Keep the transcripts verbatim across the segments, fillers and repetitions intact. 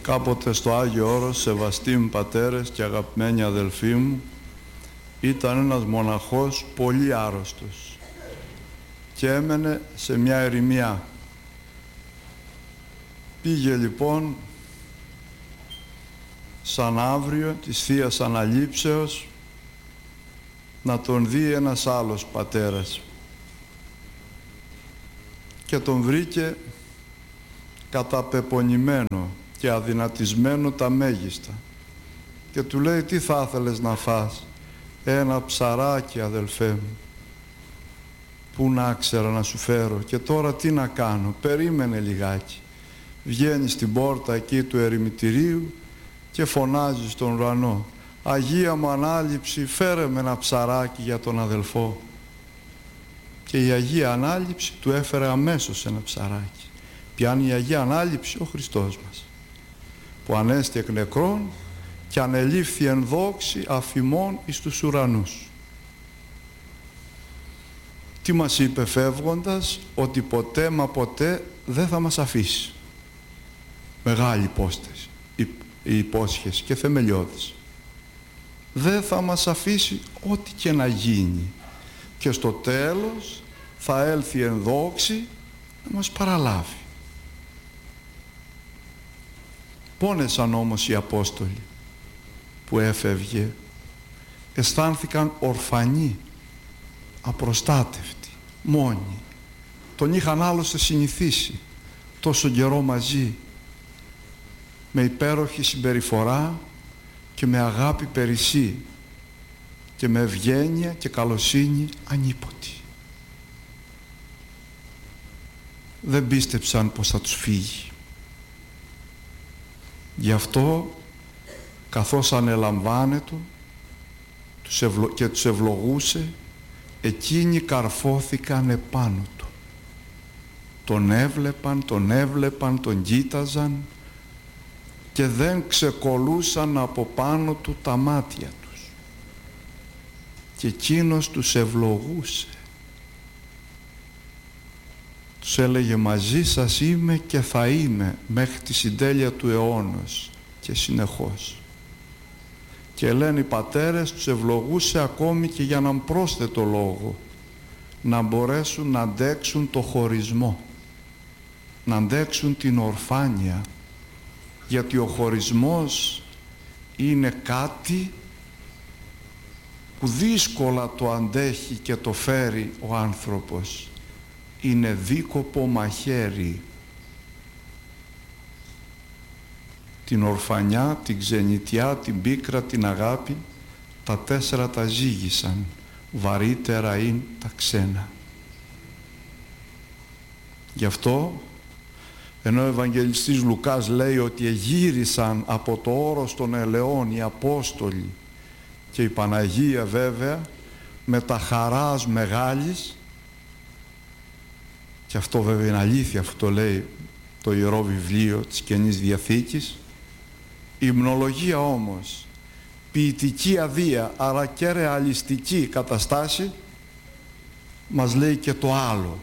Κάποτε στο Άγιο Όρος, σεβαστοί μου πατέρες και αγαπημένοι αδελφοί μου, ήταν ένας μοναχός πολύ άρρωστος και έμενε σε μια ερημιά. Πήγε λοιπόν σαν αύριο της Θείας Αναλήψεως να τον δει ένας άλλος πατέρας και τον βρήκε καταπεπονημένο και αδυνατισμένο τα μέγιστα και του λέει: τι θα ήθελες να φας? Ένα ψαράκι, αδελφέ μου. Πού να ξέρα να σου φέρω? Και τώρα τι να κάνω? Περίμενε λιγάκι. Βγαίνει στην πόρτα εκεί του ερημητηρίου και φωνάζει στον ουρανό: Αγία μου Ανάληψη, φέρε με ένα ψαράκι για τον αδελφό. Και η Αγία Ανάληψη του έφερε αμέσως ένα ψαράκι. Πιάνει η Αγία Ανάληψη ο Χριστός μας, που ανέστη εκ νεκρών και ανελήφθη εν δόξη αφημών εις τους ουρανούς. Τι μας είπε φεύγοντας? Ότι ποτέ μα ποτέ δεν θα μας αφήσει. Μεγάλη υπόσταση, η, η υπόσχεση και θεμελιώδης. Δεν θα μας αφήσει ό,τι και να γίνει. Και στο τέλος θα έλθει εν δόξη να μας παραλάβει. Πόνεσαν όμως οι Απόστολοι που έφευγε. Αισθάνθηκαν ορφανοί, απροστάτευτοι, μόνοι. Τον είχαν άλλωστε συνηθίσει τόσο καιρό μαζί, με υπέροχη συμπεριφορά και με αγάπη περισσή και με ευγένεια και καλοσύνη ανίποτη. Δεν πίστεψαν πως θα τους φύγει. Γι' αυτό, καθώς ανελαμβάνετο τους ευλο... και τους ευλογούσε, εκείνοι καρφώθηκαν επάνω του. Τον έβλεπαν, τον έβλεπαν, τον κοίταζαν και δεν ξεκολούσαν από πάνω του τα μάτια τους. Και εκείνος τους ευλογούσε. Τους έλεγε: μαζί σας είμαι και θα είμαι μέχρι τη συντέλεια του αιώνος και συνεχώς. Και λένε οι πατέρες, τους ευλογούσε ακόμη και για έναν πρόσθετο λόγο, να μπορέσουν να αντέξουν το χωρισμό, να αντέξουν την ορφάνεια, γιατί ο χωρισμός είναι κάτι που δύσκολα το αντέχει και το φέρει ο άνθρωπος. Είναι δίκοπο μαχαίρι. Την ορφανιά, την ξενιτιά, την πίκρα, την αγάπη, τα τέσσερα τα ζήγησαν. Βαρύτερα είναι τα ξένα. Γι' αυτό, ενώ ο Ευαγγελιστής Λουκάς λέει ότι εγύρισαν από το όρος των ελαιών οι Απόστολοι και η Παναγία βέβαια με τα χαράς μεγάλης, και αυτό βέβαια είναι αλήθεια, αυτό το λέει το Ιερό Βιβλίο της Καινής Διαθήκης. Η υμνολογία όμως, ποιητική αδεία, άρα και ρεαλιστική καταστάση, μας λέει και το άλλο.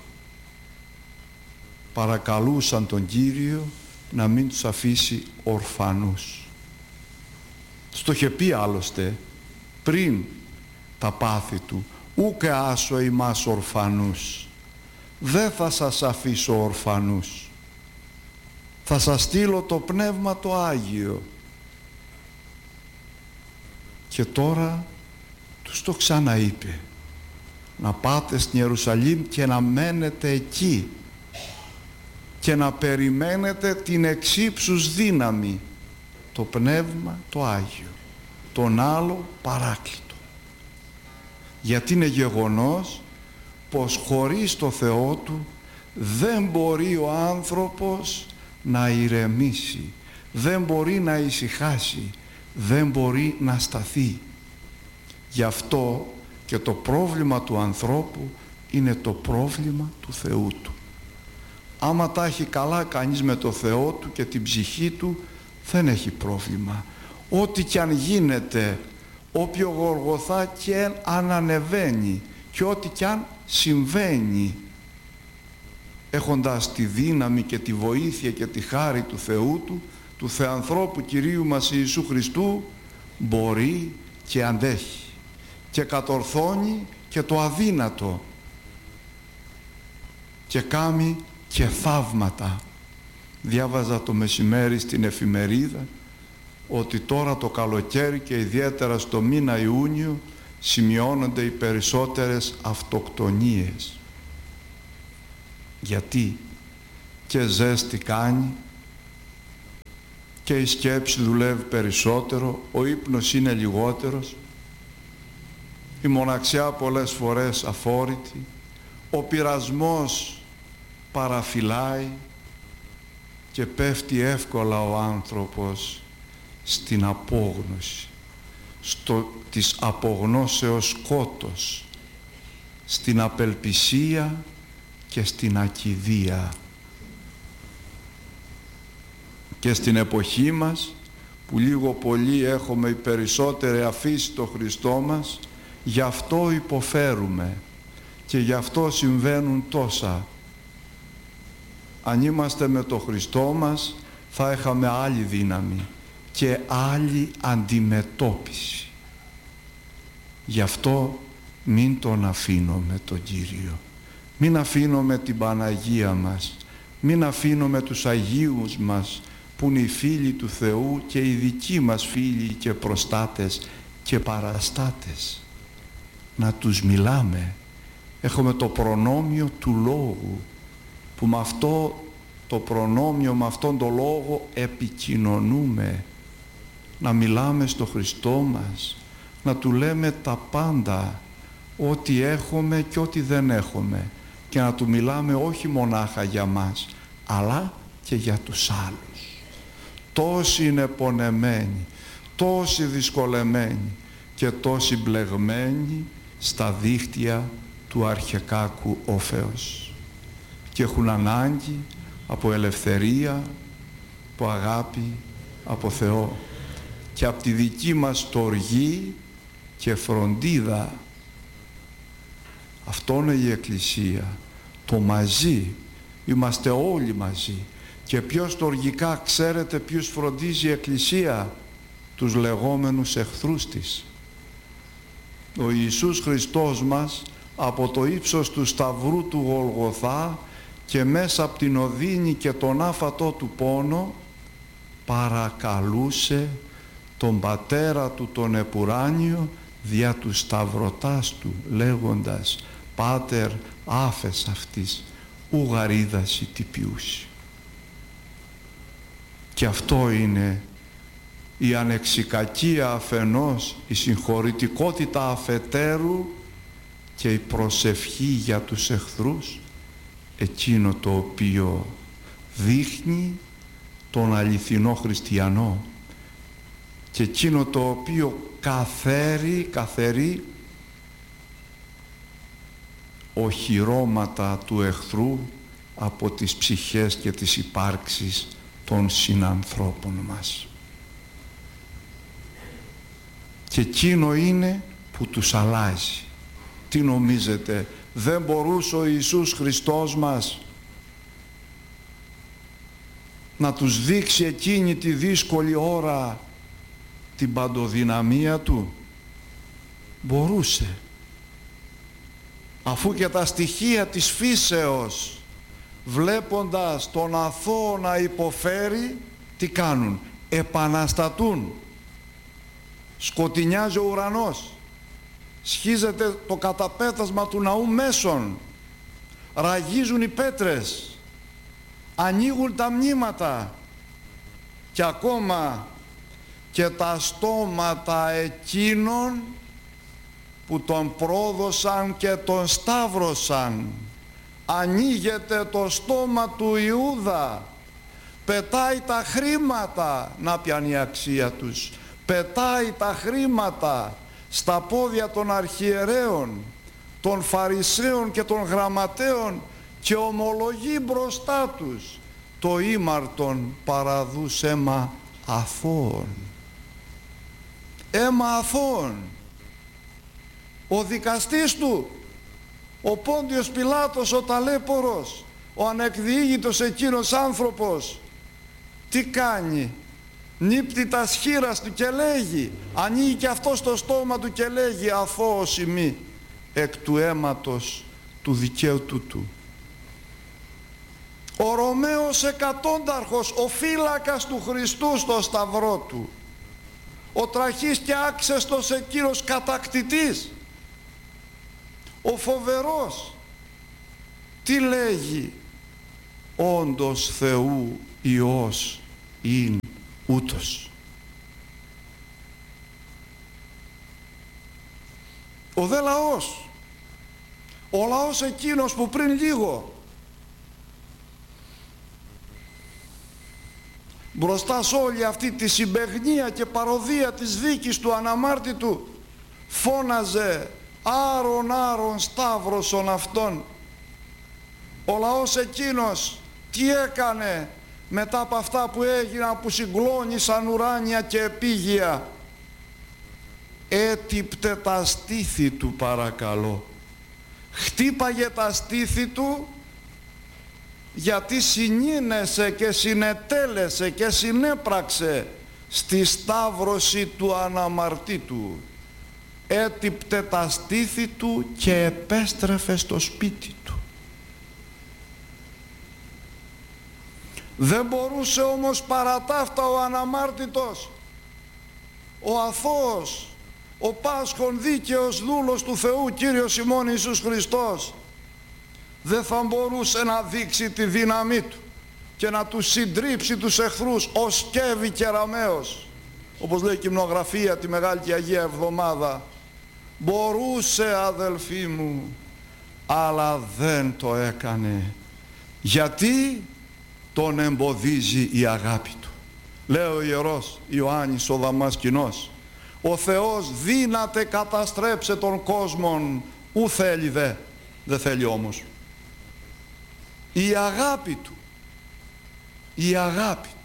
Παρακαλούσαν τον Κύριο να μην τους αφήσει ορφανούς. Τους το είχε πει άλλωστε πριν τα πάθη του: ούκε άσο ημάς ορφανούς, δεν θα σας αφήσω ορφανούς, θα σας στείλω το Πνεύμα το Άγιο. Και τώρα τους το ξαναείπε: να πάτε στην Ιερουσαλήμ και να μένετε εκεί και να περιμένετε την εξύψους δύναμη, το Πνεύμα το Άγιο, τον άλλο Παράκλητο. Γιατί είναι γεγονός πως χωρίς το Θεό του δεν μπορεί ο άνθρωπος να ηρεμήσει, δεν μπορεί να ησυχάσει, δεν μπορεί να σταθεί. Γι' αυτό και το πρόβλημα του ανθρώπου είναι το πρόβλημα του Θεού του. Άμα τα έχει καλά κανείς με το Θεό του και την ψυχή του, δεν έχει πρόβλημα. Ό,τι κι αν γίνεται, όποιο γοργοθά και αν ανεβαίνει και ό,τι κι αν συμβαίνει, έχοντας τη δύναμη και τη βοήθεια και τη χάρη του Θεού του, του Θεανθρώπου Κυρίου μας Ιησού Χριστού μπορεί και αντέχει και κατορθώνει και το αδύνατο και κάνει και θαύματα. Διάβαζα το μεσημέρι στην εφημερίδα ότι τώρα το καλοκαίρι και ιδιαίτερα στο μήνα Ιούνιο σημειώνονται οι περισσότερες αυτοκτονίες. Γιατί? Και ζέστη κάνει και η σκέψη δουλεύει περισσότερο, ο ύπνος είναι λιγότερος, η μοναξιά πολλές φορές αφόρητη, ο πειρασμός παραφυλάει και πέφτει εύκολα ο άνθρωπος στην απόγνωση, στο της απογνώσεως σκότος, στην απελπισία και στην ακηδία. Και στην εποχή μας που λίγο πολύ έχουμε οι περισσότεροι αφήσει το Χριστό μας, γι' αυτό υποφέρουμε και γι' αυτό συμβαίνουν τόσα. Αν είμαστε με το Χριστό μας θα είχαμε άλλη δύναμη και άλλη αντιμετώπιση. Γι' αυτό μην τον αφήνουμε τον Κύριο, μην αφήνουμε την Παναγία μας, μην αφήνουμε τους Αγίους μας που είναι οι φίλοι του Θεού και οι δικοί μας φίλοι και προστάτες και παραστάτες. Να τους μιλάμε. Έχουμε το προνόμιο του λόγου που με αυτό το προνόμιο, με αυτόν τον λόγο επικοινωνούμε. Να μιλάμε στο Χριστό μας, να Του λέμε τα πάντα, ό,τι έχουμε και ό,τι δεν έχουμε, και να Του μιλάμε όχι μονάχα για μας αλλά και για τους άλλους. Τόσοι είναι πονεμένοι, τόσοι δυσκολεμένοι και τόσοι μπλεγμένοι στα δίχτυα του αρχεκάκου όφεως και έχουν ανάγκη από ελευθερία, από αγάπη, από Θεό και από τη δική μας στοργή και φροντίδα. Αυτό είναι η Εκκλησία, το μαζί. Είμαστε όλοι μαζί. Και πιο στοργικά ξέρετε ποιους φροντίζει η Εκκλησία? Τους λεγόμενους εχθρούς της. Ο Ιησούς Χριστός μας από το ύψος του Σταυρού του Γολγοθά και μέσα από την οδύνη και τον άφατο του πόνο παρακαλούσε τον Πατέρα του τον Επουράνιο δια του σταυρωτάς του λέγοντας «Πάτερ άφες αυτής ου γαρίδαση τυπιούσι». Και αυτό είναι η ανεξικακία αφενός, η συγχωρητικότητα αφετέρου και η προσευχή για τους εχθρούς, εκείνο το οποίο δείχνει τον αληθινό χριστιανό και εκείνο το οποίο καθαίρει, καθαιρεί οχυρώματα του εχθρού από τις ψυχές και τις υπάρξεις των συνανθρώπων μας. Και εκείνο είναι που τους αλλάζει. Τι νομίζετε, δεν μπορούσε ο Ιησούς Χριστός μας να τους δείξει εκείνη τη δύσκολη ώρα την παντοδυναμία Του? Μπορούσε. Αφού και τα στοιχεία της φύσεως, βλέποντας τον αθώο να υποφέρει, τι κάνουν? Επαναστατούν. Σκοτεινιάζει ο ουρανός, σχίζεται το καταπέτασμα του ναού μέσων, ραγίζουν οι πέτρες, ανοίγουν τα μνήματα και ακόμα και τα στόματα εκείνων που τον πρόδωσαν και τον σταύρωσαν. Ανοίγεται το στόμα του Ιούδα, πετάει τα χρήματα, να πιάνει η αξία τους, πετάει τα χρήματα στα πόδια των αρχιερέων, των Φαρισαίων και των γραμματέων και ομολογεί μπροστά τους το ήμαρτον παραδούς αίμα αθώων. Αίμα αθώων. Ο δικαστής του, ο Πόντιος Πιλάτος, ο ταλέπορος, ο ανεκδιήγητος εκείνος άνθρωπος, τι κάνει? νύπτει τα σχήρας του και λέγει, ανοίγει και αυτό στο στόμα του και λέγει, αθώος ημί εκ του αίματος του δικαίου τούτου. Ο Ρωμαίος εκατόνταρχος, ο φύλακας του Χριστού στο σταυρό του, ο τραχής και άξεστος εκείνος κατακτητής, ο φοβερός, τι λέγει? Όντως Θεού Υιός ειν ούτως. Ο δε λαός, ο λαός εκείνος που πριν λίγο μπροστά σε όλη αυτή τη συμπαιγνία και παροδία της δίκης του αναμάρτητου φώναζε άρον άρον σταύρωσον αυτόν. Ο λαός εκείνος τι έκανε μετά από αυτά που έγιναν, που συγκλώνησαν ουράνια και επίγεια? Έτυπτε τα στήθη του, παρακαλώ. Χτύπαγε τα στήθη του, γιατί συνήνεσε και συνετέλεσε και συνέπραξε στη σταύρωση του αναμαρτήτου. Έτυπτε τα στήθη του και επέστρεφε στο σπίτι του. Δεν μπορούσε όμως παρά ταύτα ο αναμάρτητος, ο αθώος, ο πάσχων δίκαιος δούλος του Θεού Κύριος ημών Ιησούς Χριστός, δεν θα μπορούσε να δείξει τη δύναμή του και να τους συντρίψει τους εχθρούς ως σκεύη και ραμαίος, όπως λέει η Κυμνογραφία τη Μεγάλη και Αγία Εβδομάδα. Μπορούσε, αδελφοί μου, αλλά δεν το έκανε. Γιατί? Τον εμποδίζει η αγάπη του. Λέει ο Ιερός Ιωάννης ο Δαμασκηνός, ο Θεός δύναται καταστρέψε τον κόσμον, ου θέλει δε, δεν θέλει όμως. Η αγάπη του, η αγάπη του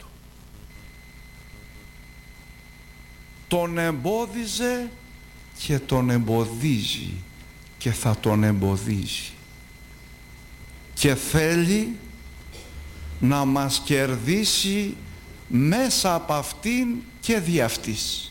τον εμπόδιζε και τον εμποδίζει και θα τον εμποδίζει και θέλει να μας κερδίσει μέσα από αυτήν και δι' αυτής.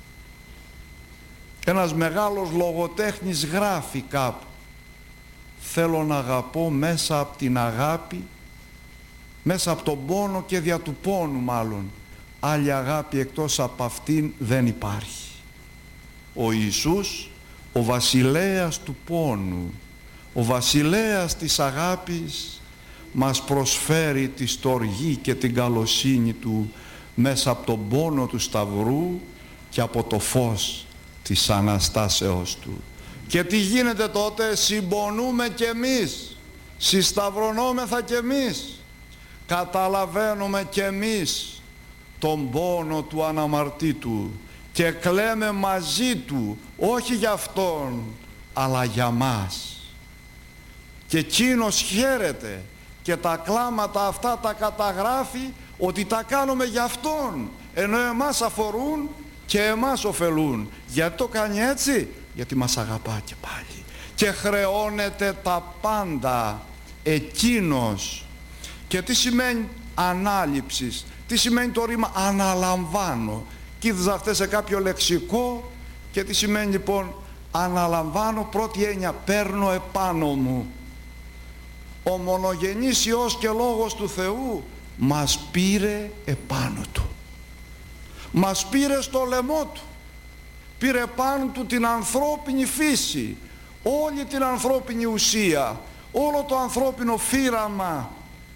Ένας μεγάλος λογοτέχνης γράφει κάπου, θέλω να αγαπώ μέσα από την αγάπη, μέσα από τον πόνο και δια του πόνου μάλλον, άλλη αγάπη εκτός από αυτήν δεν υπάρχει. Ο Ιησούς, ο βασιλέας του πόνου, ο βασιλέας της αγάπης, μας προσφέρει τη στοργή και την καλοσύνη του μέσα από τον πόνο του Σταυρού και από το φως της Αναστάσεως του. Και τι γίνεται τότε? Συμπονούμε κι εμείς, συσταυρωνόμεθα κι εμείς, καταλαβαίνουμε κι εμείς τον πόνο του αναμαρτήτου και κλαίμε μαζί του, όχι για αυτόν αλλά για μας. Και εκείνος χαίρεται και τα κλάματα αυτά τα καταγράφει ότι τα κάνουμε για αυτόν, ενώ εμάς αφορούν και εμάς ωφελούν. Γιατί το κάνει έτσι? Γιατί μας αγαπά και πάλι και χρεώνεται τα πάντα εκείνος. Και τι σημαίνει ανάληψης? Τι σημαίνει το ρήμα αναλαμβάνω? Κοίταζα αυτές σε κάποιο λεξικό και τι σημαίνει λοιπόν αναλαμβάνω? Πρώτη έννοια, παίρνω επάνω μου. Ο μονογενής Υιός και Λόγος του Θεού μας πήρε επάνω του, μας πήρε στο λαιμό του, πήρε πάνω του την ανθρώπινη φύση, όλη την ανθρώπινη ουσία, όλο το ανθρώπινο φύραμα,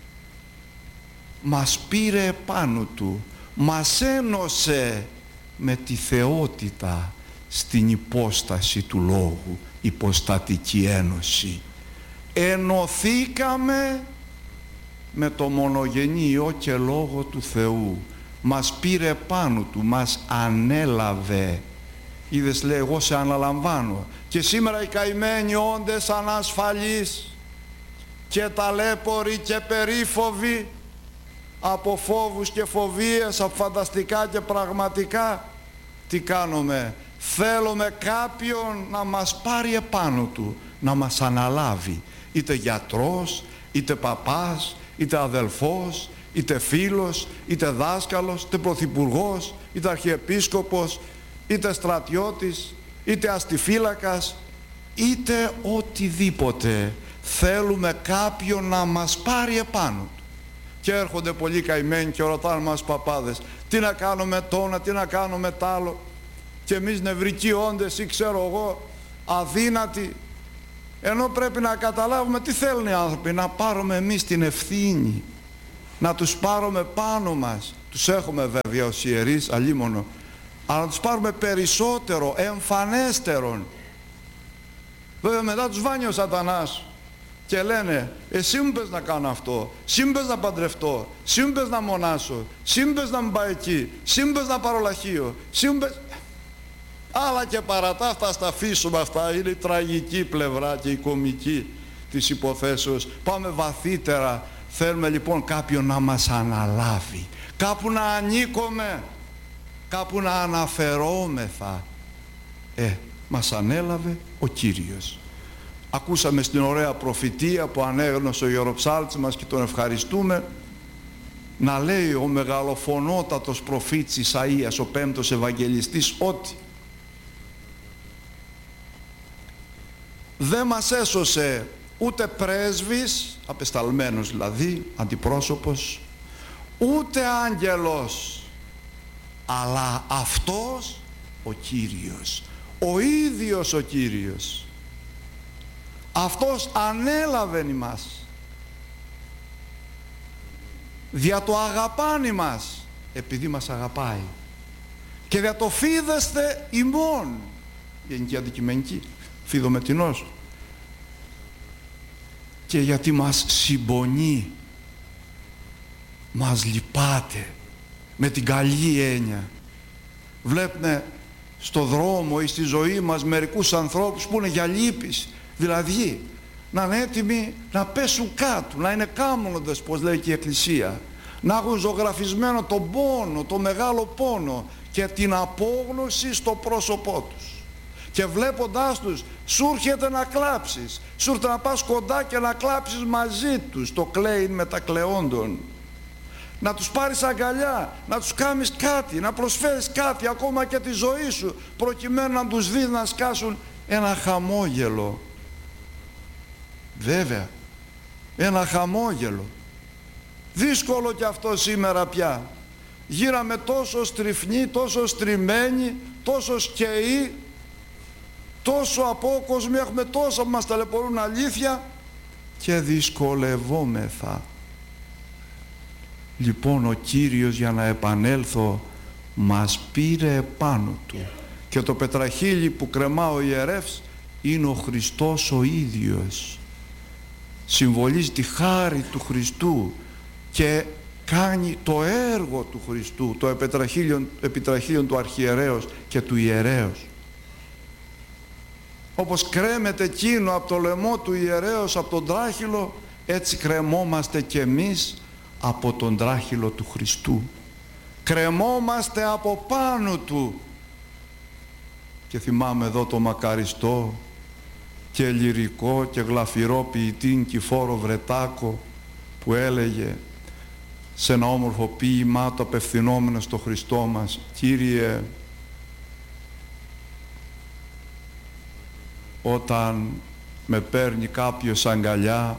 μας πήρε επάνω του, μας ένωσε με τη θεότητα στην υπόσταση του Λόγου, υποστατική ένωση. Ενωθήκαμε με το μονογενή Υιό και Λόγο του Θεού, μας πήρε πάνω του, μας ανέλαβε. Είδες, λέει, εγώ σε αναλαμβάνω. Και σήμερα οι καημένοι όντες ανασφαλείς και ταλέποροι και περίφοβοι από φόβους και φοβίες, από φανταστικά και πραγματικά, τι κάνουμε? Θέλουμε κάποιον να μας πάρει επάνω του, να μας αναλάβει, είτε γιατρός, είτε παπάς, είτε αδελφός, είτε φίλος, είτε δάσκαλος, είτε πρωθυπουργός, είτε αρχιεπίσκοπος, είτε στρατιώτης, είτε αστιφύλακας, είτε οτιδήποτε. Θέλουμε κάποιον να μας πάρει επάνω του. Και έρχονται πολλοί καημένοι και ρωτάνε μας παπάδες, τι να κάνουμε τόνα, τι να κάνουμε τ' άλλο, και εμείς νευρικοί όντες ή ξέρω εγώ αδύνατοι, ενώ πρέπει να καταλάβουμε τι θέλουν οι άνθρωποι, να πάρουμε εμείς την ευθύνη, να τους πάρουμε πάνω μας. Τους έχουμε βέβαια ως ιερείς, αλίμονο, αλλά να τους πάρουμε περισσότερο, εμφανέστερον. Βέβαια μετά τους βάνει ο σατανάς και λένε, εσύ μου πες να κάνω αυτό, εσύ μου πες να παντρευτώ, εσύ μου πες να μονάσω, εσύ μου πες να μην πάω εκεί, εσύ μου πες να πάρω λαχείο, εσύ μου πες... Αλλά και παρά τα αυτά, στα αφήσουμε αυτά, είναι η τραγική πλευρά και η κομική της υποθέσεως. Πάμε βαθύτερα. Θέλουμε λοιπόν κάποιον να μας αναλάβει, κάπου να ανήκουμε, κάπου να αναφερόμεθα. Ε, μας ανέλαβε ο Κύριος. Ακούσαμε στην ωραία προφητεία που ανέγνωσε ο ιεροψάλτης μας και τον ευχαριστούμε, να λέει ο μεγαλοφωνότατος προφήτης Ισαΐας, ο πέμπτος Ευαγγελιστής, ότι δεν μας έσωσε ούτε πρέσβης, απεσταλμένος δηλαδή, αντιπρόσωπος, ούτε άγγελος, αλλά αυτός ο Κύριος, ο ίδιος ο Κύριος. Αυτός ανέλαβε ημάς, δια το αγαπάνι μας, επειδή μας αγαπάει, και δια το φίδεστε ημών, γενική αντικειμενική, φιδομετινός, και γιατί μας συμπονεί, μας λυπάται, με την καλή έννοια. Βλέπουμε στο δρόμο ή στη ζωή μας μερικούς ανθρώπους που είναι για λύπηση, δηλαδή να είναι έτοιμοι να πέσουν κάτω, να είναι κάμνοντες, πως λέει και η Εκκλησία, να έχουν ζωγραφισμένο τον πόνο, τον μεγάλο πόνο και την απόγνωση στο πρόσωπό τους. Και βλέποντάς τους σου έρχεται να κλάψεις, σου έρχεται να πας κοντά και να κλάψεις μαζί τους, το κλαίν μετακλαιόντων. Να τους πάρεις αγκαλιά, να τους κάνεις κάτι, να προσφέρεις κάτι, ακόμα και τη ζωή σου, προκειμένου να τους δεις να σκάσουν ένα χαμόγελο. Βέβαια, ένα χαμόγελο. Δύσκολο κι αυτό σήμερα πια. Γύραμε τόσο στριφνοί, τόσο στριμμένοι, τόσο σκαιοί, τόσο απόκοσμοι, έχουμε τόσα που μας ταλαιπωρούν αλήθεια και δυσκολευόμεθα. Λοιπόν, ο Κύριος, για να επανέλθω, μας πήρε επάνω του, και το πετραχύλι που κρεμά ο ιερεύς είναι ο Χριστός ο ίδιος. Συμβολίζει τη χάρη του Χριστού και κάνει το έργο του Χριστού, το επιτραχύλιον, επιτραχύλιον του αρχιερέως και του ιερέως. Όπως κρέμεται εκείνο από το λαιμό του ιερέως, από τον τράχυλο, έτσι κρεμόμαστε κι εμείς από τον τράχυλο του Χριστού. Κρεμόμαστε από πάνω του. Και θυμάμαι εδώ το μακαριστό και λυρικό και γλαφυρό ποιητή Νικηφόρο Βρετάκο, που έλεγε σε ένα όμορφο ποίημά το απευθυνόμενο στο Χριστό μας, Κύριε, όταν με παίρνει κάποιος αγκαλιά,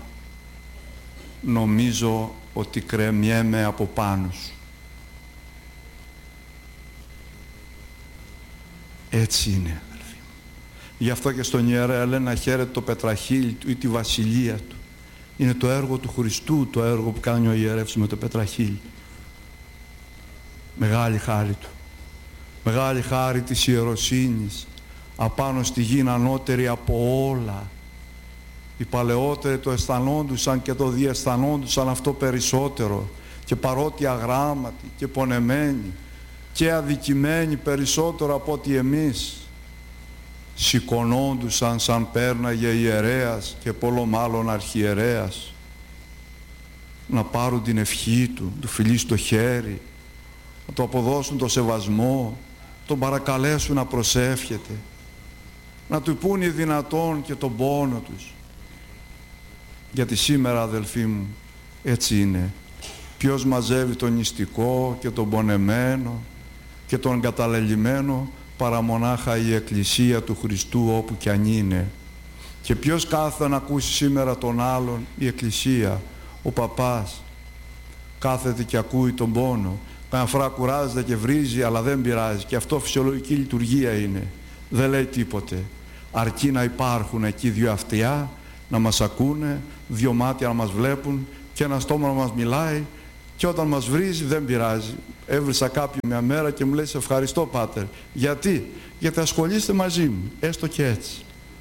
νομίζω ότι κρεμιέμαι από πάνω σου. Έτσι είναι, αδελφοί μου. Γι' αυτό και στον ιερέα λένε να χαίρεται το πετραχύλι του ή τη βασιλεία του. Είναι το έργο του Χριστού, το έργο που κάνει ο ιερεύς με το πετραχύλι. Μεγάλη χάρη του. Μεγάλη χάρη της ιεροσύνης, απάνω στη γη ανώτερη από όλα. Οι παλαιότεροι το αισθανόντουσαν και το διαισθανόντουσαν αυτό περισσότερο, και παρότι αγράμματοι και πονεμένοι και αδικημένοι περισσότερο από ότι εμείς, σηκωνόντουσαν σαν πέρναγε ιερέας και πολλό μάλλον αρχιερέας, να πάρουν την ευχή του, του φιλί στο χέρι, να του αποδώσουν το σεβασμό, τον παρακαλέσουν να προσεύχεται, να του πούν οι δυνατόν και τον πόνο τους. Γιατί σήμερα, αδελφοί μου, έτσι είναι. Ποιος μαζεύει τον νηστικό και τον πονεμένο και τον καταλελειμμένο παρά μονάχα η Εκκλησία του Χριστού όπου κι αν είναι. Και ποιος κάθεται να ακούσει σήμερα τον άλλον? Η Εκκλησία, ο παπάς. Κάθεται και ακούει τον πόνο. Καμιά φορά κουράζεται και βρίζει, αλλά δεν πειράζει. Και αυτό φυσιολογική λειτουργία είναι. Δεν λέει τίποτε. Αρκεί να υπάρχουν εκεί δύο αυτιά, να μας ακούνε, δύο μάτια να μας βλέπουν και ένα στόμα να μας μιλάει, και όταν μας βρίζει δεν πειράζει. Έβρισα κάποιον μια μέρα και μου λέει: σε ευχαριστώ, πάτερ. Γιατί? Γιατί ασχολείστε μαζί μου, έστω και έτσι.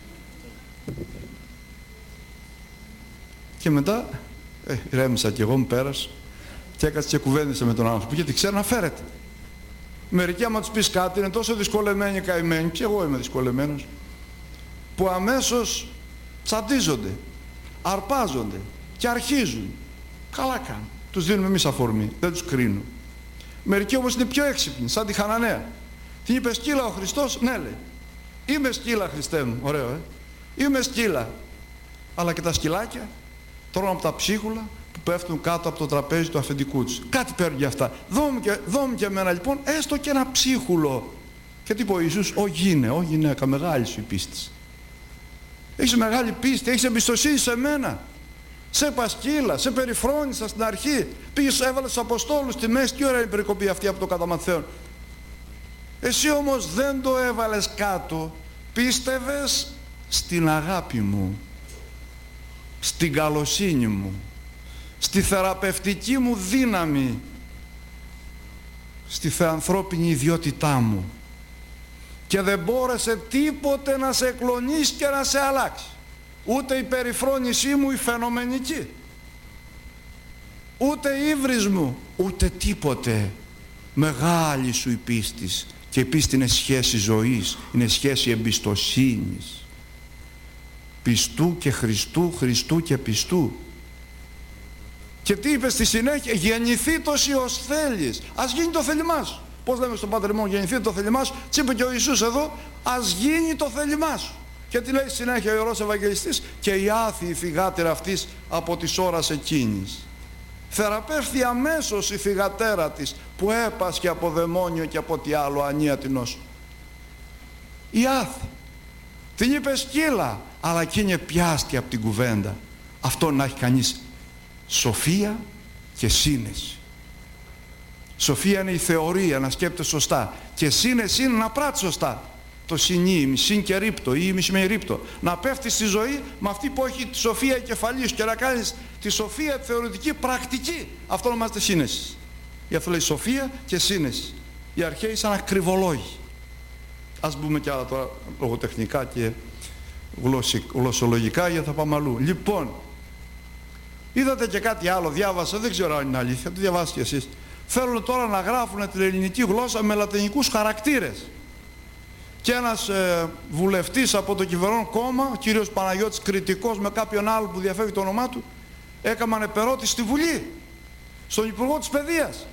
Και μετά ε, ρέμισα και εγώ, μου πέρασε και έκατσε και κουβέντισε με τον άνθρωπο, γιατί ξέρει να φέρεται. Μερικοί άμα τους πεις κάτι είναι τόσο δυσκολεμένοι, καημένοι, και εγώ είμαι δυσκολεμένος, που αμέσως τσαντίζονται, αρπάζονται και αρχίζουν. Καλά κάνουν. Τους δίνουμε εμείς αφορμή, δεν τους κρίνουμε. Μερικοί όμως είναι πιο έξυπνοι, σαν τη Χαναναία. Την είπε σκύλα ο Χριστός? Ναι, λέει. Είμαι σκύλα, Χριστέ μου. Ωραίο, ε. Είμαι σκύλα. Αλλά και τα σκυλάκια τρώνε από τα ψίχουλα που πέφτουν κάτω από το τραπέζι του αφεντικού τους. Κάτι παίρνουν για αυτά. Δώμου και, δώμου και εμένα λοιπόν έστω και ένα ψίχουλο. Και τι είπε ο Ιησούς? Ω γίνε, ω γυναίκα, μεγάλη σου η πίστη. Έχεις μεγάλη πίστη, έχεις εμπιστοσύνη σε μένα. Σε πασκύλα, σε περιφρόνησα στην αρχή. Πήγες, έβαλες τους Αποστόλους στη μέση. Τι ώρα είναι η περικοπή αυτή από το καταμαθαίον? Εσύ όμως δεν το έβαλες κάτω. Πίστευες στην αγάπη μου, στην καλοσύνη μου, στη θεραπευτική μου δύναμη, στη θεανθρώπινη ιδιότητά μου, και δεν μπόρεσε τίποτε να σε εκλονίσει και να σε αλλάξει. Ούτε η περιφρόνησή μου η φαινομενική, ούτε η ύβρις μου, ούτε τίποτε. Μεγάλη σου η πίστη. Και η πίστη είναι σχέση ζωής, είναι σχέση εμπιστοσύνης. Πιστού και Χριστού, Χριστού και πιστού. Και τι είπε στη συνέχεια? Γεννηθεί το ως θέλεις. Ας γίνει το θέλημά σου. Πώς λέμε στον Πάτερ ημών, γεννηθεί το θέλημά σου? Τι είπε και ο Ιησούς εδώ? Ας γίνει το θέλημά σου. Και τι λέει συνέχεια ο Ιερός Ευαγγελιστής? Και η άθιη θυγάτερα αυτής από της ώρας εκείνης. Θεραπεύθη αμέσως η θυγατέρα της που έπασχε από δαιμόνιο και από τι άλλο ανία την νόσο. Η άθη. Την είπε σκύλα, αλλά εκείνη πιάστηκε από την κουβέντα. Αυτό να έχει κανείς σοφία και σύνεση. Σοφία είναι η θεωρία, να σκέπτεται σωστά, και σύνεση είναι να πράττει σωστά. Το συνή, συν και ρίπτο ή μισή με ρίπτο. Να πέφτει στη ζωή με αυτή που έχει τη σοφία κεφαλής και να κάνεις τη σοφία τη θεωρητική πρακτική. Αυτό ονομάζεται σύνεση. Γι' αυτό λέει σοφία και σύνεση. Οι αρχαίοι σαν ακριβολόγοι. Ας μπούμε κι άλλα τώρα λογοτεχνικά και γλωσσολογικά, γιατί θα πάμε αλλού. Λοιπόν, είδατε και κάτι άλλο, διάβασα, δεν ξέρω αν είναι αλήθεια, το διαβάσετε κι εσείς. Θέλουν τώρα να γράφουν την ελληνική γλώσσα με λατινικούς χαρακτήρες. Και ένας ε, βουλευτής από το κυβερνών κόμμα, ο κύριος Παναγιώτης Κρητικός, με κάποιον άλλο που διαφεύγει το όνομά του, έκαναν επερώτηση στη Βουλή, στον Υπουργό της Παιδείας.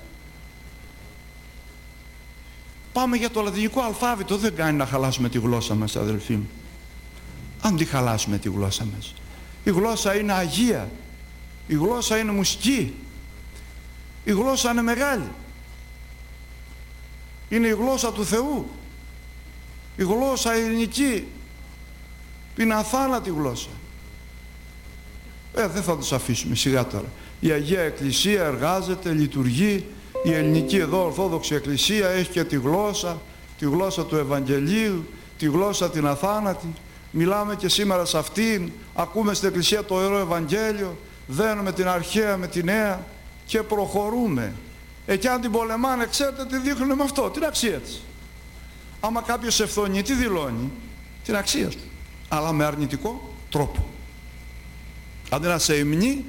Πάμε για το λατινικό αλφάβητο, δεν κάνει να χαλάσουμε τη γλώσσα μας, αδελφοί μου. Αν τη χαλάσουμε τη γλώσσα μας. Η γλώσσα είναι αγία, η γλώσσα είναι μουσική, η γλώσσα είναι μεγάλη. Είναι η γλώσσα του Θεού. Η γλώσσα ελληνική είναι αθάνατη γλώσσα. Ε, δεν θα τους αφήσουμε σιγά τώρα. Η Αγία Εκκλησία εργάζεται, λειτουργεί. Η ελληνική εδώ Ορθόδοξη Εκκλησία έχει και τη γλώσσα, τη γλώσσα του Ευαγγελίου, τη γλώσσα την αθάνατη. Μιλάμε και σήμερα σε αυτήν, ακούμε στην Εκκλησία το Ιερό Ευαγγέλιο, δένουμε την αρχαία με τη νέα και προχωρούμε. Εκεί αν την πολεμάνε, ξέρετε τι δείχνουν με αυτό, την αξία της. Άμα κάποιος ευθονεί, τι δηλώνει? Την αξία του, αλλά με αρνητικό τρόπο. Αντί να σε υμνεί,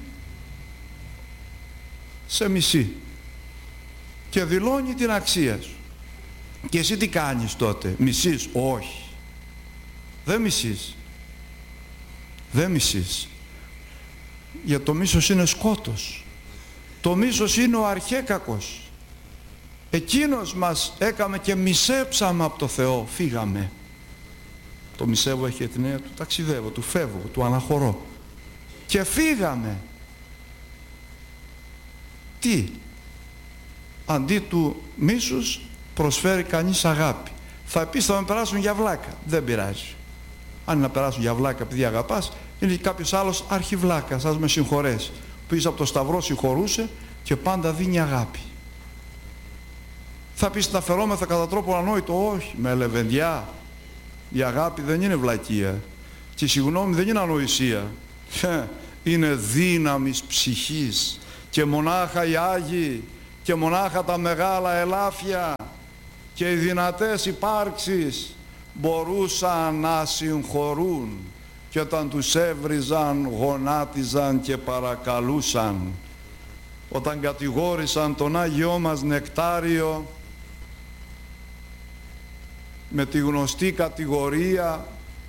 σε μισεί και δηλώνει την αξία σου. Και εσύ τι κάνεις τότε? Μισείς? Όχι, δεν μισείς, δεν μισείς. Για το μίσος είναι σκότος. Το μίσος είναι ο αρχέκακος. Εκείνος μας έκαμε και μισέψαμε από το Θεό, φύγαμε. Το μισεύω έχει την έννοια του ταξιδεύω, του φεύγω, του αναχωρώ. Και φύγαμε. Τι? Αντί του μίσους προσφέρει κανείς αγάπη. Θα πεις θα με περάσουν για βλάκα. Δεν πειράζει. Αν είναι να περάσουν για βλάκα επειδή αγαπάς, είναι κάποιος άλλος αρχιβλάκας, ας με συγχωρέσει, που πίσω από το σταυρό συγχωρούσε και πάντα δίνει αγάπη. Θα πεις να φερόμεθα κατά τρόπο ανόητο. Όχι, με λεβεντιά. Η αγάπη δεν είναι βλακεία. Και η συγγνώμη δεν είναι ανοησία. Είναι δύναμης ψυχής. Και μονάχα οι Άγιοι και μονάχα τα μεγάλα ελάφια και οι δυνατές υπάρξεις μπορούσαν να συγχωρούν, και όταν τους έβριζαν γονάτιζαν και παρακαλούσαν. Όταν κατηγόρησαν τον Άγιό μας Νεκτάριο με τη γνωστή κατηγορία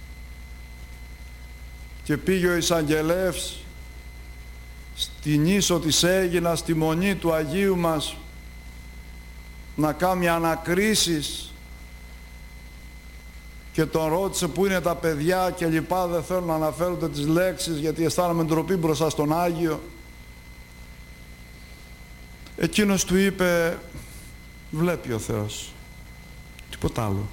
και πήγε ο εισαγγελεύς στην ίσο της Αίγινας, στη μονή του Αγίου μας, να κάνει ανακρίσεις και τον ρώτησε πού είναι τα παιδιά και λοιπά, δεν θέλουν να αναφέρονται τις λέξεις γιατί αισθάνομαι ντροπή μπροστά στον Άγιο. Εκείνος του είπε, βλέπει ο Θεός, τίποτα άλλο.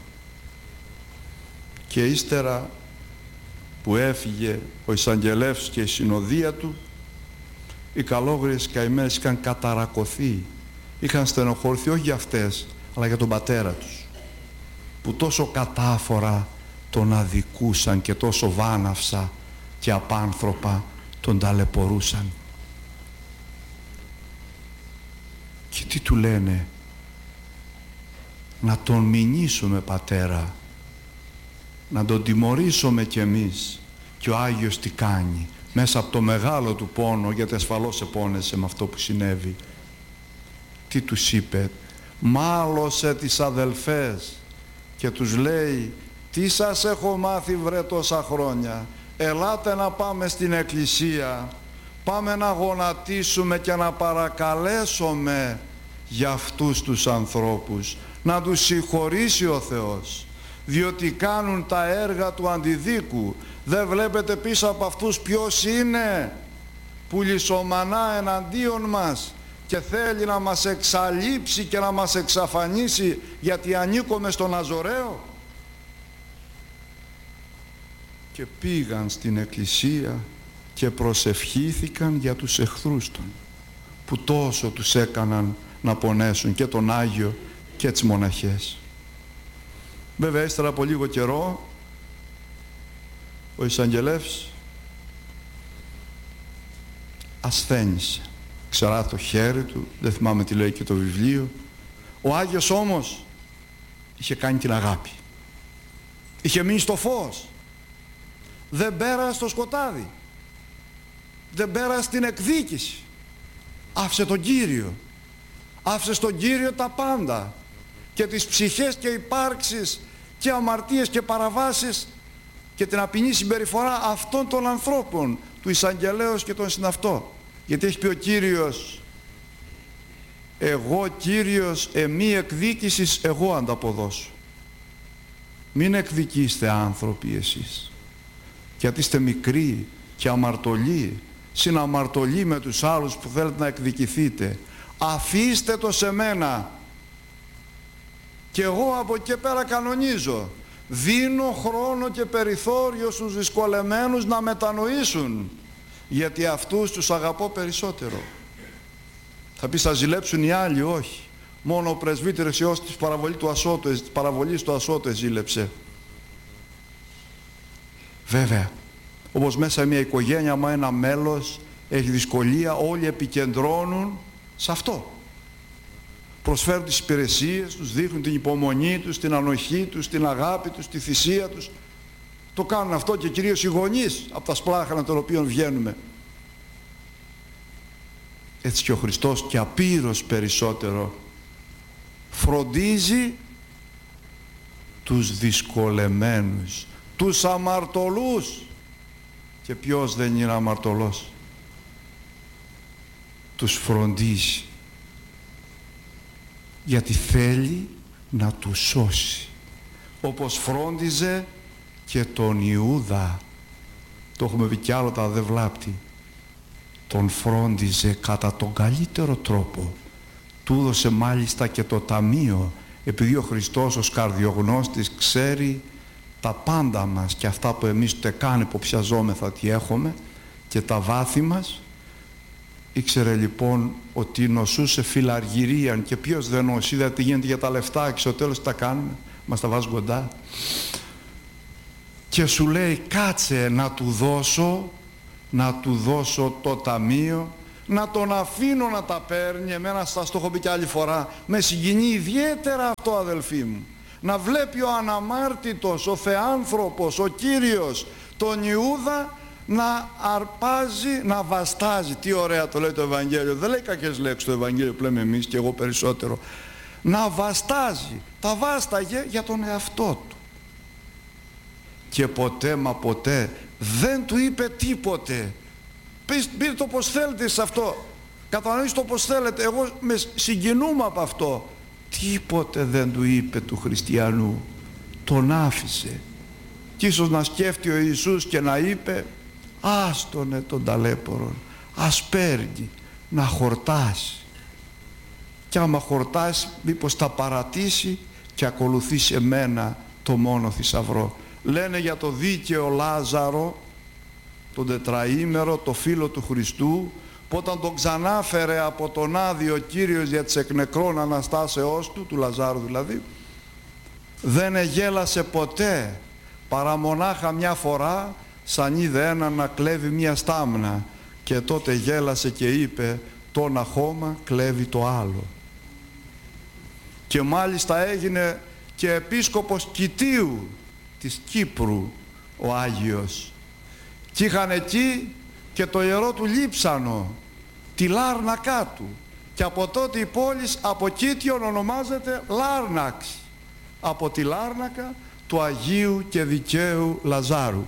Και ύστερα που έφυγε ο εισαγγελεύς και η συνοδεία του, οι καλόγριες καημένες είχαν καταρακωθεί, είχαν στενοχωρηθεί όχι για αυτές αλλά για τον πατέρα τους, που τόσο κατάφορα τον αδικούσαν και τόσο βάναυσα και απάνθρωπα τον ταλαιπωρούσαν. Και τι του λένε? Να τον μηνύσουμε, πατέρα, να τον τιμωρήσουμε κι εμείς. Και ο Άγιος τι κάνει? Μέσα από το μεγάλο του πόνο, γιατί ασφαλώς επώνεσε με αυτό που συνέβη, τι τους είπε? Μάλωσε τις αδελφές και τους λέει, τι σας έχω μάθει βρε τόσα χρόνια, ελάτε να πάμε στην εκκλησία, πάμε να γονατίσουμε και να παρακαλέσουμε για αυτούς τους ανθρώπους, να τους συγχωρήσει ο Θεός, διότι κάνουν τα έργα του αντιδίκου. Δεν βλέπετε πίσω από αυτούς ποιος είναι που λυσομανά εναντίον μας και θέλει να μας εξαλείψει και να μας εξαφανίσει γιατί ανήκουμε στον Αζωραίο? Και πήγαν στην εκκλησία και προσευχήθηκαν για τους εχθρούς των, που τόσο τους έκαναν να πονέσουν, και τον Άγιο και τις μοναχές. Βέβαια ύστερα από λίγο καιρό ο εισαγγελεύς ασθένησε, ξερά το χέρι του, δεν θυμάμαι τι λέει και το βιβλίο. Ο Άγιος όμως είχε κάνει την αγάπη, είχε μείνει στο φως, δεν πέρασε στο σκοτάδι, δεν πέρασε στην εκδίκηση, άφησε τον Κύριο, άφησε στον Κύριο τα πάντα, και τις ψυχές και υπάρξεις και αμαρτίες και παραβάσεις και την απεινή συμπεριφορά αυτών των ανθρώπων, του εισαγγελέως και των συναυτό. Γιατί έχει πει ο Κύριος, εγώ Κύριος εμή εκδίκησης εγώ ανταποδώσω. Μην εκδικήστε άνθρωποι εσείς, γιατί είστε μικροί και αμαρτωλοί, συναμαρτωλοί με τους άλλους που θέλετε να εκδικηθείτε. Αφήστε το σε μένα και εγώ από εκεί πέρα κανονίζω. Δίνω χρόνο και περιθώριο στους δυσκολεμένους να μετανοήσουν, γιατί αυτούς τους αγαπώ περισσότερο. Θα πεις θα ζηλέψουν οι άλλοι? Όχι. Μόνο ο πρεσβύτερος Υιός της παραβολής του Ασώτου, της παραβολής του Ασώτου ζήλεψε. Βέβαια, όπως μέσα μια οικογένεια, άμα ένα μέλος έχει δυσκολία, όλοι επικεντρώνουν σε αυτό. Προσφέρουν τις υπηρεσίες τους, δείχνουν την υπομονή τους, την ανοχή τους, την αγάπη τους, τη θυσία τους. Το κάνουν αυτό και κυρίως οι γονείς από τα σπλάχανα των οποίων βγαίνουμε. Έτσι και ο Χριστός και απείρως περισσότερο φροντίζει τους δυσκολεμένους, τους αμαρτωλούς. Και ποιος δεν είναι αμαρτωλός? Τους φροντίζει, γιατί θέλει να τους σώσει, όπως φρόντιζε και τον Ιούδα. Το έχουμε πει κι άλλο, τα δεν βλάπτει. τον φρόντιζε κατά τον καλύτερο τρόπο. Του έδωσε μάλιστα και το ταμείο, επειδή ο Χριστός ως καρδιογνώστης ξέρει τα πάντα μας και αυτά που εμείς ούτε καν υποψιαζόμεθα τι έχουμε και τα βάθη μας. Ήξερε λοιπόν ότι νοσούσε φιλαργυρίαν, και ποιος δεν νοσεί, είδατε τι γίνεται για τα λεφτά και στο τέλος τι τα κάνουμε, μας τα βάζουν κοντά. Και σου λέει κάτσε να του δώσω, να του δώσω το ταμείο, να τον αφήνω να τα παίρνει. Εμένα σας το έχω πει και άλλη φορά, με συγκινεί ιδιαίτερα αυτό, αδελφοί μου, να βλέπει ο αναμάρτητος, ο θεάνθρωπος, ο Κύριος τον Ιούδα να αρπάζει, να βαστάζει. Τι ωραία το λέει το Ευαγγέλιο, δεν λέει κακές λέξεις το Ευαγγέλιο που λέμε εμείς και εγώ περισσότερο. Να βαστάζει, τα βάσταγε για τον εαυτό του. Και ποτέ μα ποτέ δεν του είπε τίποτε. Πείτε το πως θέλετε σε αυτό, κατανοήστε το πως θέλετε, εγώ με συγκινούμε από αυτό. Τίποτε δεν του είπε του χριστιανού, τον άφησε. Και ίσως να σκέφτει ο Ιησούς και να είπε άστονε τον ταλέπορον, ας παίρνει να χορτάσει, και άμα χορτάσει μήπως τα παρατήσει και ακολουθήσει εμένα το μόνο θησαυρό. Λένε για το δίκαιο Λάζαρο, τον τετραήμερο, το φίλο του Χριστού, που όταν τον ξανάφερε από τον Άδη ο Κύριος για τις εκ νεκρών αναστάσεώς του, του Λαζάρου δηλαδή, δεν εγέλασε ποτέ, παρά μονάχα μια φορά, σαν είδε ένα να κλέβει μια στάμνα, και τότε γέλασε και είπε το ένα χώμα κλέβει το άλλο. Και μάλιστα έγινε και επίσκοπος Κητίου της Κύπρου ο Άγιος, και είχαν εκεί και το ιερό του Λείψανο, τη Λάρνακά του, και από τότε η πόλη από Κίτιον ονομάζεται Λάρναξ, από τη Λάρνακα του Αγίου και Δικαίου Λαζάρου.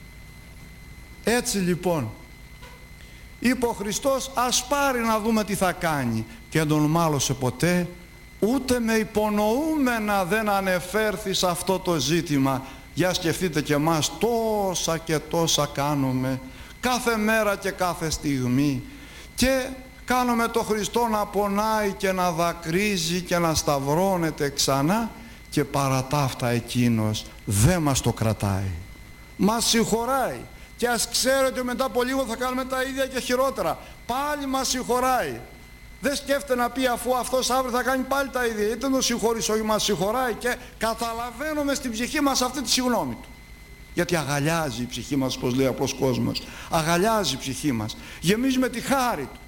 Έτσι λοιπόν είπε ο Χριστός, ας πάρει να δούμε τι θα κάνει, και δεν τον μάλωσε ποτέ, ούτε με υπονοούμενα δεν ανεφέρθη σε αυτό το ζήτημα. Για σκεφτείτε και εμάς, τόσα και τόσα κάνουμε κάθε μέρα και κάθε στιγμή, και κάνουμε το Χριστό να πονάει και να δακρύζει και να σταυρώνεται ξανά, και παρά τα αυτά εκείνος δεν μας το κρατάει, μας συγχωράει, και ας ξέρετε μετά από λίγο θα κάνουμε τα ίδια και χειρότερα, πάλι μας συγχωράει. Δεν σκέφτεται να πει αφού αυτός αύριο θα κάνει πάλι τα ίδια, είτε τον συγχωρείς, όχι, μας συγχωράει, και καταλαβαίνουμε στην ψυχή μας αυτή τη συγγνώμη του. Γιατί αγαλιάζει η ψυχή μας, όπως λέει ο απλός κόσμος, αγαλιάζει η ψυχή μας, γεμίζει με τη χάρη του.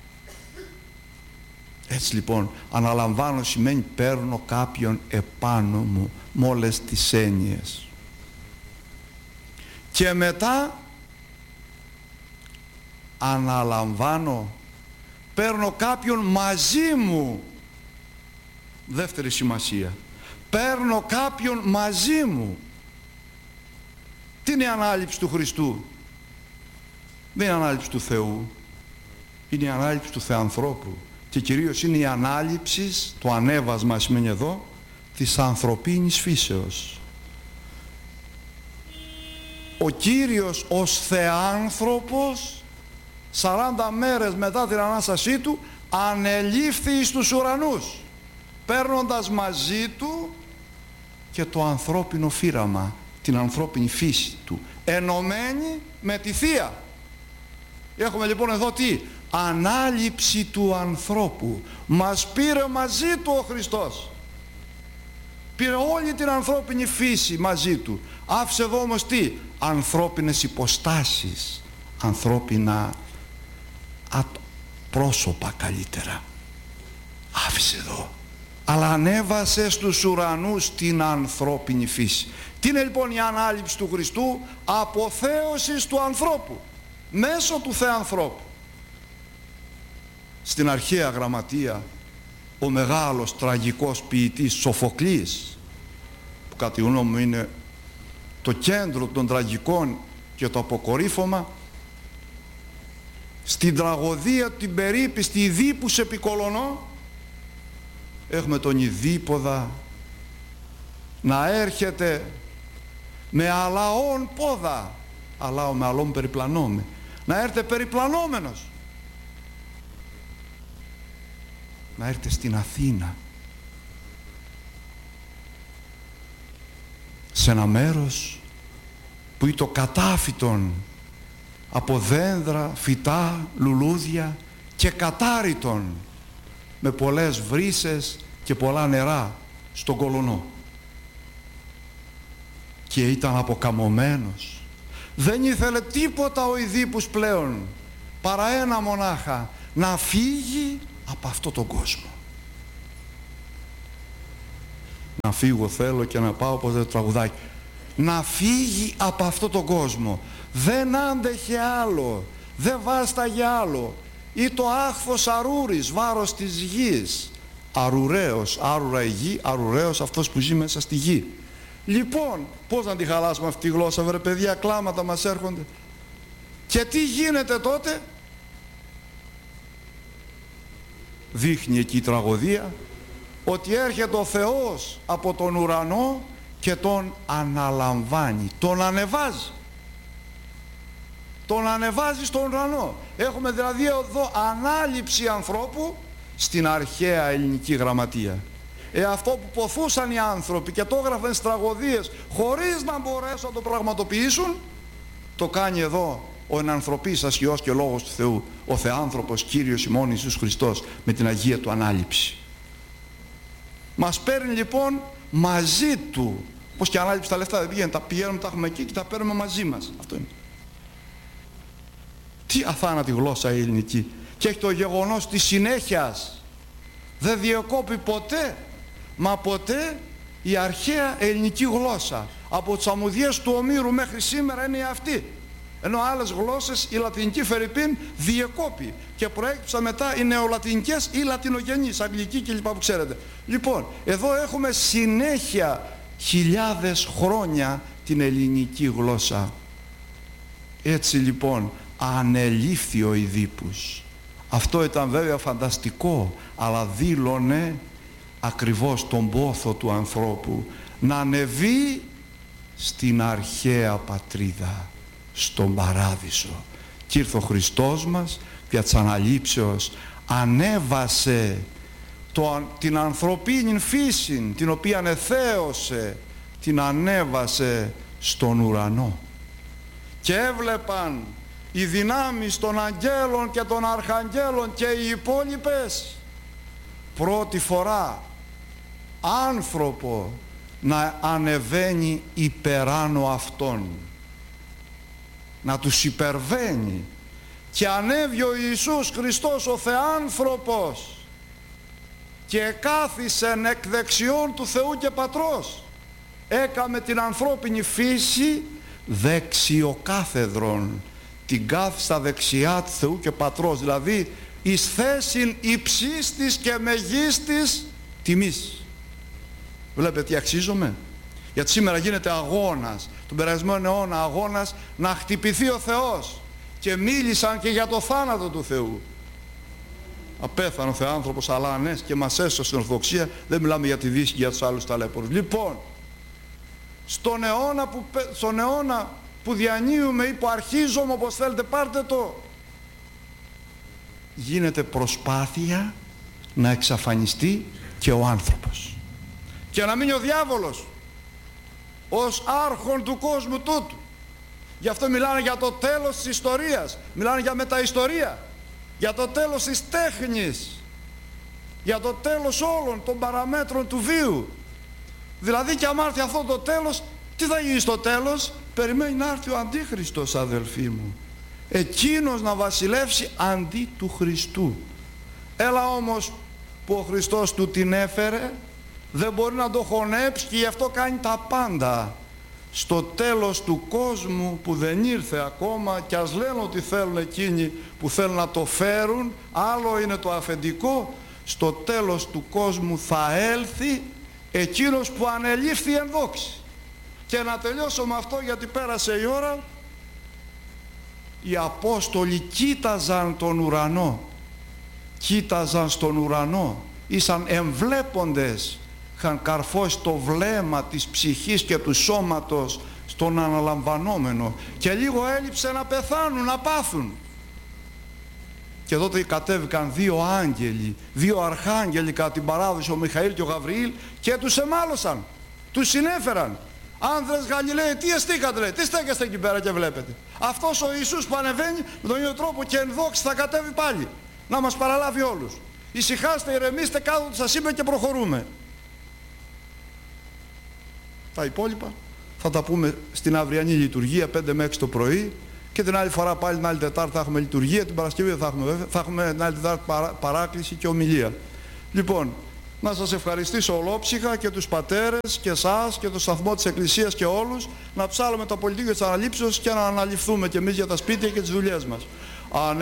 Έτσι λοιπόν, αναλαμβάνω σημαίνει παίρνω κάποιον επάνω μου, με όλες τις έννοιες. Και μετά αναλαμβάνω, παίρνω κάποιον μαζί μου. Δεύτερη σημασία, παίρνω κάποιον μαζί μου. Τι είναι η ανάληψη του Χριστού? Δεν είναι η ανάληψη του Θεού, είναι η ανάληψη του Θεανθρώπου, και κυρίως είναι η ανάληψη, το ανέβασμα σημαίνει εδώ, της ανθρωπίνης φύσεως. Ο Κύριος ως Θεάνθρωπος σαράντα μέρες μετά την Ανάστασή του ανελήφθη εις τους ουρανούς, παίρνοντας μαζί του και το ανθρώπινο φύραμα, την ανθρώπινη φύση του, ενωμένη με τη Θεία. Έχουμε λοιπόν εδώ τι? Ανάληψη του ανθρώπου. Μας πήρε μαζί του ο Χριστός, πήρε όλη την ανθρώπινη φύση μαζί του, άφησε εδώ όμως τι? Ανθρώπινες υποστάσεις, ανθρώπινα πρόσωπα καλύτερα, άφησε εδώ, αλλά ανέβασε στους ουρανούς την ανθρώπινη φύση. Τι είναι λοιπόν η ανάληψη του Χριστού? Αποθέωσης του ανθρώπου μέσω του Θεανθρώπου. Στην αρχαία γραμματεία ο μεγάλος τραγικός ποιητής Σοφοκλής, που κατά τη γνώμη μου είναι το κέντρο των τραγικών και το αποκορύφωμα, στην τραγωδία την περίπιστη Ιδίπους Επικολωνό, έχουμε τον Ιδίποδα να έρχεται με αλαών πόδα, αλάω με αλών περιπλανώμε, να έρθει περιπλανόμενος να έρθετε στην Αθήνα, σε ένα μέρος που είναι το κατάφυτον από δένδρα, φυτά, λουλούδια και κατάριτον, με πολλές βρύσες και πολλά νερά στον Κολονό. Και ήταν αποκαμωμένος. Δεν ήθελε τίποτα ο Ιδίππους πλέον, παρά ένα μονάχα, να φύγει από αυτό τον κόσμο. Να φύγω θέλω και να πάω όπως το τραγουδάκι. Να φύγει από αυτό τον κόσμο. Δεν άντεχε άλλο, δεν βάσταγε άλλο. Ή το άχθος αρούρης, βάρος της γης. Αρουραίος, άρουρα η γη, αρουραίος αυτός που ζει μέσα στη γη. Λοιπόν, πώς να τη χαλάσουμε αυτή τη γλώσσα, βρε παιδιά, κλάματα μας έρχονται. Και τι γίνεται τότε? Δείχνει εκεί η τραγωδία ότι έρχεται ο Θεός από τον ουρανό και τον αναλαμβάνει, τον ανεβάζει. Τον ανεβάζει στον ουρανό. Έχουμε δηλαδή εδώ ανάληψη ανθρώπου στην αρχαία ελληνική γραμματεία. Ε, αυτό που ποθούσαν οι άνθρωποι και το έγραφαν στις τραγωδίες χωρίς να μπορέσουν να το πραγματοποιήσουν, το κάνει εδώ ο ενανθρωπής ασχιός και λόγος του Θεού, ο Θεάνθρωπος Κύριος ημών Ιησούς Χριστός, με την Αγία Του Ανάληψη. Μας παίρνει λοιπόν μαζί Του. Πως και ανάληψη τα λεφτά δεν πηγαίνουν, τα πηγαίνουμε, τα έχουμε εκεί και τα παίρνουμε μαζί μας. Αυτό είναι. Τι αθάνατη γλώσσα η ελληνική. Και έχει το γεγονός της συνέχειας. Δεν διακόπει ποτέ, μα ποτέ, η αρχαία ελληνική γλώσσα. Από τις αμμουδιές του Ομήρου μέχρι σήμερα είναι αυτή. Ενώ άλλες γλώσσες, η λατινική φερρυπίν, διεκόπη και προέκυψαν μετά οι νεολατινικές ή λατινογενείς, αγγλική κλπ. Που ξέρετε. Λοιπόν, εδώ έχουμε συνέχεια χιλιάδες χρόνια την ελληνική γλώσσα. Έτσι λοιπόν ανελήφθη ο Ιδίππους. Αυτό ήταν βέβαια φανταστικό, αλλά δήλωνε ακριβώς τον πόθο του ανθρώπου να ανεβεί στην αρχαία πατρίδα, στον παράδεισο. Και ήρθε ο Χριστός μας δια της αναλήψεως, ανέβασε το, την ανθρωπίνη φύση, την οποία εθέωσε, την ανέβασε στον ουρανό. Και έβλεπαν οι δυνάμεις των αγγέλων και των αρχαγγέλων και οι υπόλοιπες πρώτη φορά άνθρωπο να ανεβαίνει υπεράνω αυτών, να τους υπερβαίνει. Και ανέβη ο Ιησούς Χριστός ο Θεάνθρωπος και κάθισεν εκ δεξιών του Θεού και Πατρός. Έκαμε την ανθρώπινη φύση δεξιοκάθεδρον, την κάθει στα δεξιά του Θεού και Πατρός, δηλαδή εις θέσιν υψίστης και μεγίστης τιμής. Βλέπετε τι αξίζομαι? Γιατί σήμερα γίνεται αγώνας, τον περασμένο αιώνα αγώνας να χτυπηθεί ο Θεός, και μίλησαν και για το θάνατο του Θεού. Απέθανε ο Θεάνθρωπος, αλλά ανέστη και μας έσωσε στην Ορθοδοξία. Δεν μιλάμε για τη Δύση και για τους άλλους ταλέπορους. Λοιπόν, στον αιώνα που, στον αιώνα που διανύουμε ή που αρχίζουμε, όπως θέλετε πάρτε το, γίνεται προσπάθεια να εξαφανιστεί και ο άνθρωπος και να μείνει ο διάβολος ως άρχον του κόσμου τούτου. Γι' αυτό μιλάνε για το τέλος της ιστορίας, μιλάνε για μεταιστορία, για το τέλος της τέχνης, για το τέλος όλων των παραμέτρων του βίου. Δηλαδή, και άμα έρθει αυτό το τέλος, τι θα γίνει στο τέλος? Περιμένει να έρθει ο Αντίχριστος, αδελφοί μου, εκείνος να βασιλεύσει αντί του Χριστού. Έλα όμως που ο Χριστός του την έφερε, δεν μπορεί να το χωνέψει και γι' αυτό κάνει τα πάντα. Στο τέλος του κόσμου που δεν ήρθε ακόμα, και ας λένε ότι θέλουν εκείνοι που θέλουν να το φέρουν, άλλο είναι το αφεντικό, στο τέλος του κόσμου θα έλθει εκείνος που ανελήφθη εν δόξη. Και να τελειώσω με αυτό, γιατί πέρασε η ώρα. Οι Απόστολοι κοίταζαν τον ουρανό, κοίταζαν στον ουρανό, ήσαν εμβλέποντες, είχαν καρφώσει το βλέμμα της ψυχής και του σώματος στον αναλαμβανόμενο, και λίγο έλειψε να πεθάνουν, να πάθουν. Και τότε κατέβηκαν δύο άγγελοι, δύο αρχάγγελοι κατά την παράδοση, ο Μιχαήλ και ο Γαβριήλ, και τους εμάλωσαν, τους συνέφεραν. Άνδρες Γαλιλαίοι, τι εστίκατε, λέει, τι στέκεστε εκεί πέρα και βλέπετε? Αυτός ο Ιησούς που ανεβαίνει με τον ίδιο τρόπο και εν δόξη θα κατέβει πάλι, να μας παραλάβει όλους. Ησυχάστε, ηρεμήστε, κάτω σας είπε και προχωρούμε. Τα υπόλοιπα θα τα πούμε στην αυριανή λειτουργία πέντε με έξι το πρωί, και την άλλη φορά πάλι την άλλη Τετάρτη θα έχουμε λειτουργία, την Παρασκευή θα έχουμε βέβαια, θα έχουμε την άλλη Τετάρτη παρά, παράκληση και ομιλία. Λοιπόν, να σας ευχαριστήσω ολόψυχα και τους πατέρες και εσάς και το σταθμό της Εκκλησίας και όλους, να ψάλουμε το πολιτικό της αναλήψεως και να αναληφθούμε και εμείς για τα σπίτια και τις δουλειές μας.